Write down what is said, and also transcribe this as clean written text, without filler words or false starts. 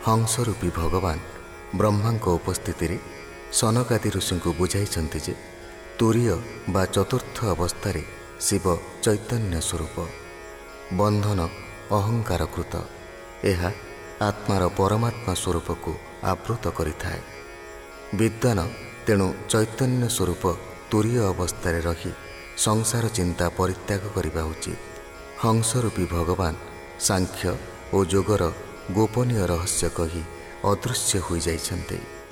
ହଂସ ରୂପୀ ଭଗବାନ ବ୍ରହ୍ମାଙ୍କ ଉପସ୍ଥିତିରେ ସନକାଦି ଋଷିଙ୍କୁ ବୁଝାଇଛନ୍ତି ଯେ ତୁରୀୟ ବା ଚତୁର୍ଥ ଅବସ୍ଥାରେ ଶିବ ଚୈତନ୍ୟ ସ୍ୱରୂପ, ବନ୍ଧନ ଅହଙ୍କାରକୃତ। ଏହା ଆତ୍ମାର ପରମାତ୍ମା ସ୍ୱରୂପକୁ ଆବୃତ କରିଥାଏ। ବିଦ୍ୱାନ ତେଣୁ ଚୈତନ୍ୟ ସ୍ୱରୂପ ତୁରୀୟ ଅବସ୍ଥାରେ ରହି ସଂସାର ଚିନ୍ତା ପରିତ୍ୟାଗ କରିବା ଉଚିତ। ହଂସ ରୂପୀ ଭଗବାନ ସାଂଖ୍ୟ ଓ ଯୋଗର ଗୋପନୀୟ ରହସ୍ୟ କହି ଅଦୃଶ୍ୟ ହୋଇଯାଇଛନ୍ତି।